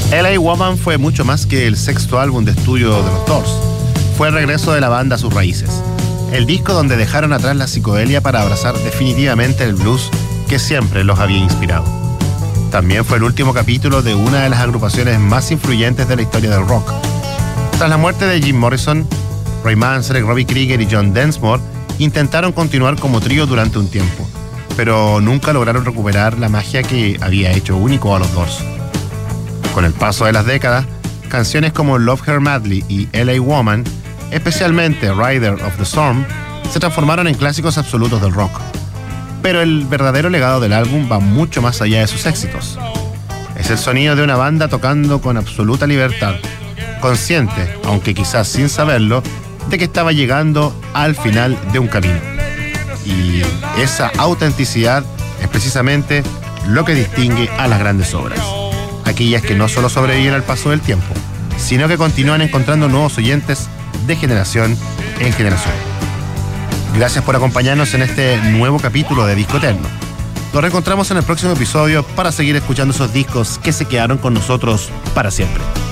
LA Woman fue mucho más que el sexto álbum de estudio de los Doors. Fue el regreso de la banda a sus raíces. El disco donde dejaron atrás la psicodelia para abrazar definitivamente el blues que siempre los había inspirado. También fue el último capítulo de una de las agrupaciones más influyentes de la historia del rock. Tras la muerte de Jim Morrison, Ray Manzarek, Robbie Krieger y John Densmore intentaron continuar como trío durante un tiempo, pero nunca lograron recuperar la magia que había hecho único a los Doors. Con el paso de las décadas, canciones como Love Her Madly y LA Woman, especialmente Rider of the Storm, se transformaron en clásicos absolutos del rock. Pero el verdadero legado del álbum va mucho más allá de sus éxitos. Es el sonido de una banda tocando con absoluta libertad, consciente, aunque quizás sin saberlo, de que estaba llegando al final de un camino. Y esa autenticidad es precisamente lo que distingue a las grandes obras. Aquellas que no solo sobreviven al paso del tiempo, sino que continúan encontrando nuevos oyentes de generación en generación. Gracias por acompañarnos en este nuevo capítulo de Disco Eterno. Nos reencontramos en el próximo episodio para seguir escuchando esos discos que se quedaron con nosotros para siempre.